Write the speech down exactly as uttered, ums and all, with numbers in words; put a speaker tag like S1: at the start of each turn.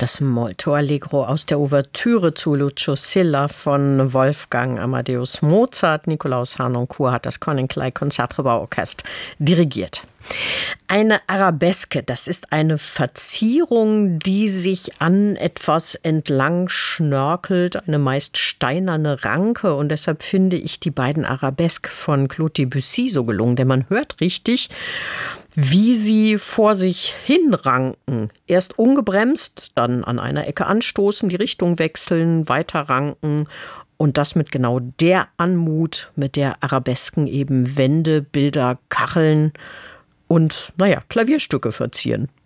S1: Das Molto Allegro aus der Ouvertüre zu Lucio Silla von Wolfgang Amadeus Mozart. Nikolaus Harnoncourt hat das Koninklijke Concertgebouworkest dirigiert. Eine Arabeske, das ist eine Verzierung, die sich an etwas entlang schnörkelt, eine meist steinerne Ranke. Und deshalb finde ich die beiden Arabesques von Claude Debussy so gelungen, denn man hört richtig, wie sie vor sich hinranken. Erst ungebremst, dann an einer Ecke anstoßen, die Richtung wechseln, weiter ranken. Und das mit genau der Anmut, mit der Arabesken eben Wände, Bilder, Kacheln und, naja, Klavierstücke verzieren.